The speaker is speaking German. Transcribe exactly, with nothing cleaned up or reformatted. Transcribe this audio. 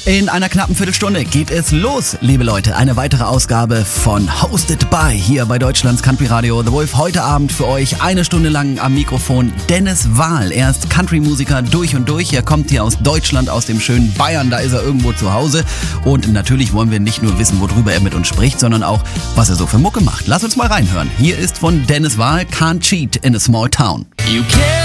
In einer knappen Viertelstunde geht es los, liebe Leute. Eine weitere Ausgabe von Hosted by hier bei Deutschlands Country Radio The Wolf. Heute Abend für euch eine Stunde lang am Mikrofon Dennis Wahl. Er ist Country-Musiker durch und durch. Er kommt hier aus Deutschland, aus dem schönen Bayern. Da ist er irgendwo zu Hause. Und natürlich wollen wir nicht nur wissen, worüber er mit uns spricht, sondern auch, was er so für Mucke macht. Lass uns mal reinhören. Hier ist von Dennis Wahl Can't Cheat in a Small Town. You can't